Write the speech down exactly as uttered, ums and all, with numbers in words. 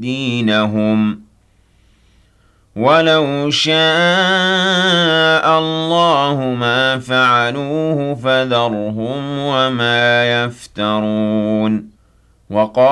دِينَهُمْ وَلَوْ شَاءَ اللَّهُ مَا فَعَلُوهُ فَذَرْهُمْ وَمَا يَفْتَرُونَ وَقَالَ